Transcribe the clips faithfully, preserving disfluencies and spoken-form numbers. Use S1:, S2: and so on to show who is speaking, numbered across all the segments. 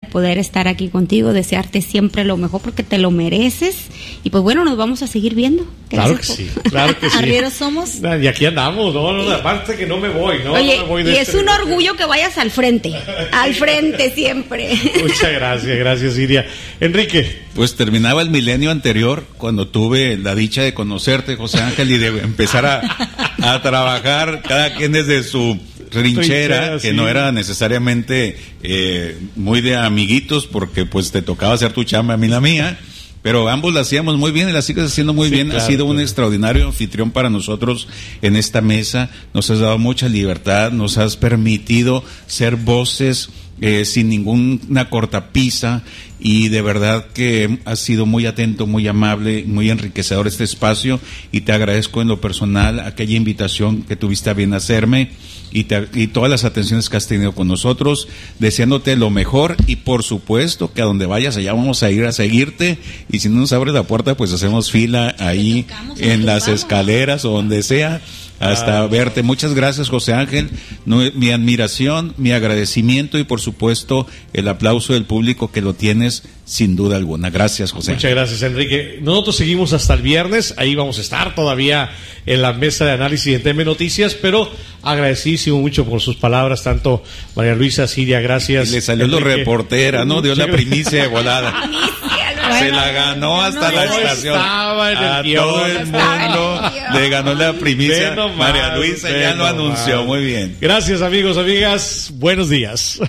S1: poder estar aquí contigo, desearte siempre lo mejor porque te lo mereces. Y pues bueno, nos vamos a seguir viendo.
S2: Claro que sí, claro que sí.
S1: Arrieros somos.
S2: Y aquí andamos, no, no, aparte que no me voy, ¿no?
S1: Oye,
S2: no me voy de
S1: y
S2: este
S1: es un
S2: lugar.
S1: orgullo que vayas al frente, al frente siempre.
S2: Muchas gracias, gracias, Iria. Enrique.
S3: Pues terminaba el milenio anterior cuando tuve la dicha de conocerte, José Ángel, y de empezar a, a trabajar cada quien desde su trinchera,
S2: Trinchera,
S3: que
S2: sí.
S3: no era necesariamente eh, muy de amiguitos, porque pues te tocaba hacer tu chamba, a mí la mía, pero ambos la hacíamos muy bien y la sigues haciendo muy
S2: Sí,
S3: bien.
S2: claro,
S3: Has sido un
S2: claro.
S3: extraordinario anfitrión para nosotros en esta mesa, nos has dado mucha libertad, nos has permitido ser voces eh, sin ninguna cortapisa, y de verdad que has sido muy atento, muy amable, muy enriquecedor este espacio, y te agradezco en lo personal aquella invitación que tuviste a bien hacerme y, te, y todas las atenciones que has tenido con nosotros, deseándote lo mejor, y por supuesto que a donde vayas allá vamos a ir a seguirte, y si no nos abres la puerta pues hacemos fila ahí en las escaleras o donde sea hasta ah, verte. Muchas gracias, José Ángel. No, mi admiración, mi agradecimiento y por supuesto el aplauso del público, que lo tienes sin duda alguna. Gracias, José
S2: Muchas
S3: Ángel.
S2: gracias, Enrique. Nosotros seguimos hasta el viernes, ahí vamos a estar todavía en la mesa de análisis en T M Noticias, pero agradecidísimo mucho por sus palabras, tanto María Luisa, Siria, gracias.
S3: Y le salió
S2: Enrique.
S3: lo reportera, ¿no? Dio la primicia de volada. Se la ganó hasta
S1: no,
S3: la
S1: no
S3: estación.
S2: Estaba en el
S3: A
S2: guión,
S3: todo el mundo le ganó la primicia.
S2: Ve nomás,
S3: María Luisa
S2: ve
S3: ya lo
S2: nomás.
S3: anunció. Muy bien.
S2: Gracias, amigos, amigas. Buenos días.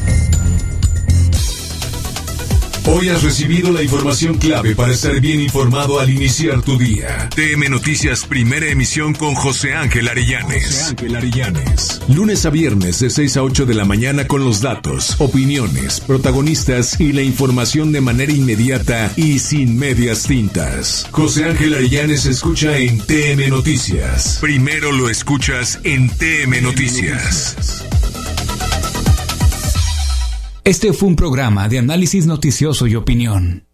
S4: Hoy has recibido la información clave para estar bien informado al iniciar tu día. T M Noticias, primera emisión con José Ángel Arellanes. José Ángel Arellanes. Lunes a viernes de seis a ocho de la mañana con los datos, opiniones, protagonistas y la información de manera inmediata y sin medias tintas. José Ángel Arellanes escucha en T M Noticias. Primero lo escuchas en T M Noticias.
S5: Este fue un programa de análisis noticioso y opinión.